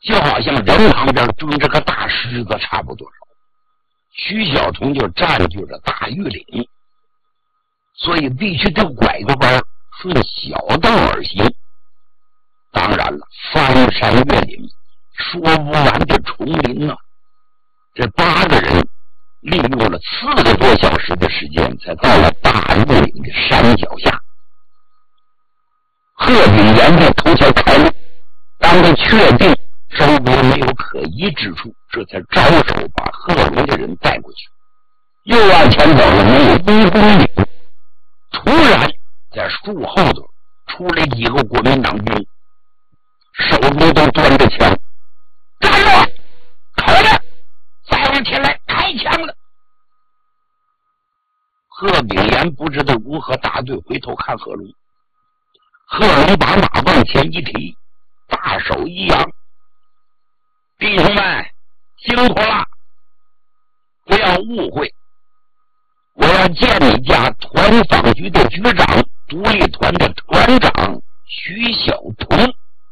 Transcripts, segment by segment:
就好像人旁边蹲着个大狮子差不多少。徐小彤就占据着大玉岭，所以必须得拐个弯，顺小道而行。当然了，翻山越岭，说不完的丛林啊！这8个人利用了4个多小时的时间，才到了大玉岭的山脚下。贺炳炎在头前开路，当他确定周围没有可疑之处，这才招手把贺龙的人带过去。又往前走了没有1公里，突然在树后头出来几个国民党兵，手中都端着枪。站住！口着！再往前来开枪了！贺炳炎不知道如何答对，回头看贺龙。贺龙把马往前一提，大手一扬：“弟兄们，辛苦了！不要误会，我要见你家团访局的局长，独立团的团长徐小彤。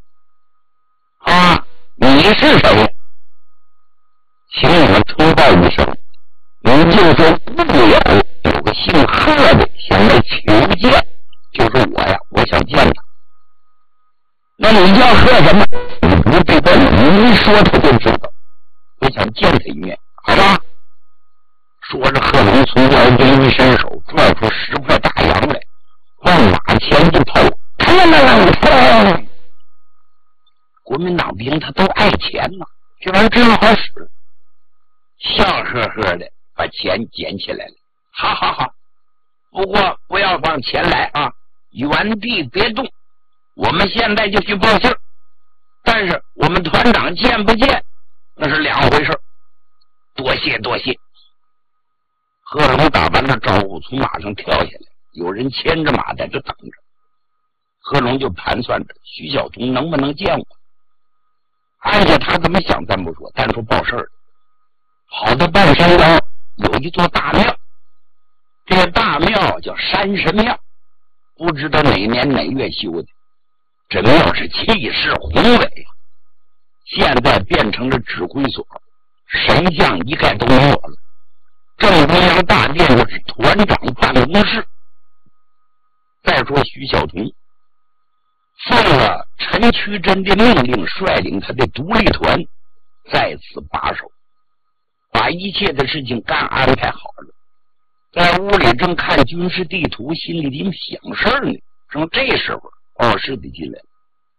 啊，你是谁？请你们通报一声，你就说部有个姓贺的想来求见，就是我呀，我想见他。那你叫贺什么？你不对问，你一说他就知道。我想见他一面，好吧？”说着，贺龙从腰间一伸手，拽出10块大洋来，往马前一抛，砰！国民党兵他都爱钱呐，这玩意儿真好使，笑呵呵的把钱捡起来了。好好好，不过不要往前来啊，原地别动，我们现在就去报信。但是我们团长见不见那是2回事。多谢多谢。贺龙打完了招呼，从马上跳下来，有人牵着马在这等着。贺龙就盘算着徐小彤能不能见我。按下他怎么想咱不说，单说报事儿。跑到半山腰有一座大庙，这个大庙叫山神庙，不知道哪年哪月修的。这庙是气势宏伟，现在变成了指挥所，神将一概都没有了。正中央大殿就是团长办公室。再说徐小彤奉了陈渠珍的命令，率领他的独立团在此把守，把一切的事情干安排好了。在屋里正看军事地图，心里挺想事儿呢。正这时候，报事的进来了，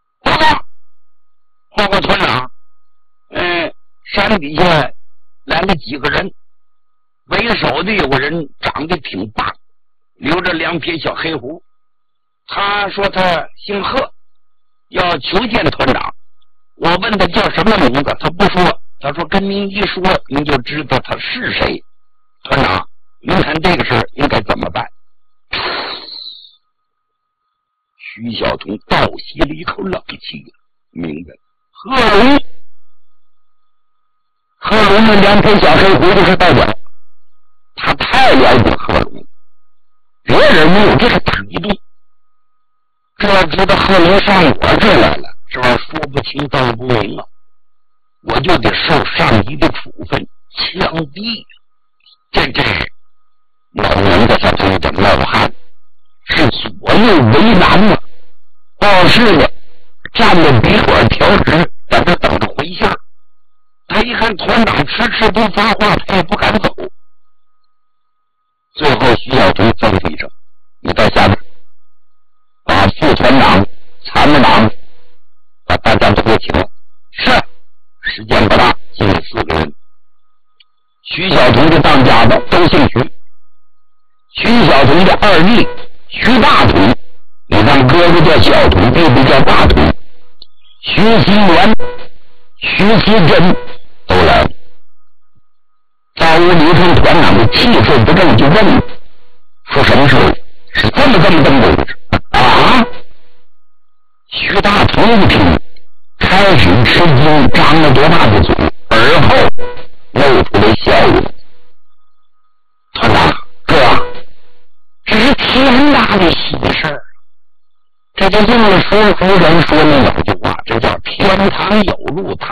报告团长，山底下来了几个人，为首的有个人长得挺棒，留着2撇小黑胡。他说他姓贺，要求见团长。我问他叫什么名字，他不说。他说跟您一说，您就知道他是谁。团长，您看这个事应该怎么办？徐小彤倒吸了一口冷气，明白了。贺龙的2撇小黑胡子是代表，他太了解贺龙了，别人没有这个体动。这要知道贺龙上我这来了，这玩意说不清道不明啊，我就得受上级的处分，枪毙。这老人家他都有点冒汗，是左右为难啊。报事的站着笔管调直，在这等着回信儿。他一看团长迟迟不发话，他也不敢走。最后徐小彤吩咐一声：“你到下面把副团长、参谋长把大家都给请来。”是。时间不大，进了4个人。徐小彤的当家的都姓徐，徐小彤的2弟徐大腿，你看哥哥叫小腿，弟弟叫大腿。徐锡元、徐锡珍都来了。到屋里头，团长的气氛不正，就问说什么事是这么的回事啊？徐大腿一听，开始吃惊，张了多大的嘴，而后露出了笑容。团长，这是天大的喜事儿，这就应了说书人说那老句话，这叫天堂有路他